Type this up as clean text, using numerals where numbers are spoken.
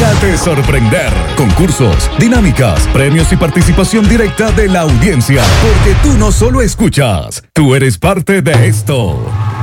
Déjate sorprender. Concursos, dinámicas, premios y participación directa de la audiencia. Porque tú no solo escuchas, tú eres parte de esto.